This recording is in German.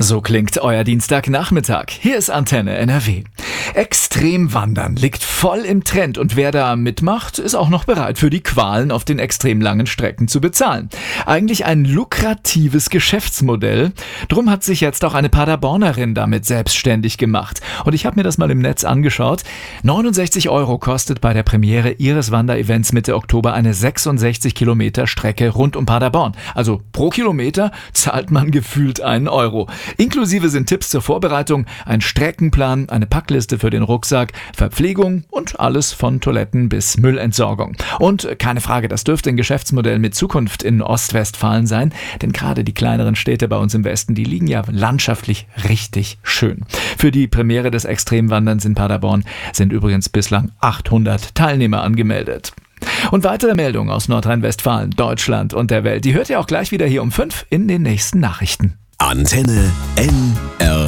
So klingt euer Dienstagnachmittag. Hier ist Antenne NRW. Extremwandern liegt voll im Trend und wer da mitmacht, ist auch noch bereit, für die Qualen auf den extrem langen Strecken zu bezahlen. Eigentlich ein lukratives Geschäftsmodell. Drum hat sich jetzt auch eine Paderbornerin damit selbstständig gemacht. Und ich habe mir das mal im Netz angeschaut. 69 € kostet bei der Premiere ihres Wanderevents Mitte Oktober eine 66 Kilometer Strecke rund um Paderborn. Also pro Kilometer zahlt man gefühlt 1 €. Inklusive sind Tipps zur Vorbereitung, ein Streckenplan, eine Packliste für den Rucksack, Verpflegung und alles von Toiletten bis Müllentsorgung. Und keine Frage, das dürfte ein Geschäftsmodell mit Zukunft in Ostwestfalen sein, denn gerade die kleineren Städte bei uns im Westen, die liegen ja landschaftlich richtig schön. Für die Premiere des Extremwanderns in Paderborn sind übrigens bislang 800 Teilnehmer angemeldet. Und weitere Meldungen aus Nordrhein-Westfalen, Deutschland und der Welt, die hört ihr auch gleich wieder hier um 5 in den nächsten Nachrichten. Antenne NRW.